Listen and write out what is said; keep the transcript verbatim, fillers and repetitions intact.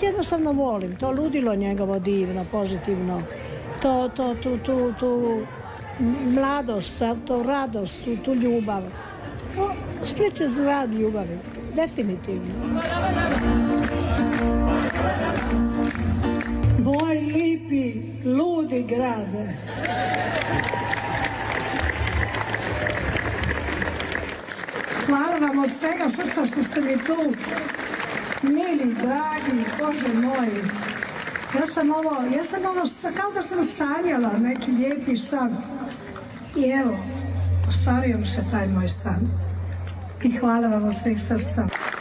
jednostavno volim, to ludilo njegovo divno, pozitivno, to, to, tu, tu, tu mladost, tu radost, tu, tu ljubav. No, Split je grad ljubavi, definitivno. Moj lipi, ludi grade. Hvala vam od svega srca što ste mi tu. Mili, dragi, Bože moj. Ja sam ovo, ja sam ovo, kao da sam sanjala neki lijepi san. I evo, ostvario mi se taj moj san. I hvala vam od sveg srca.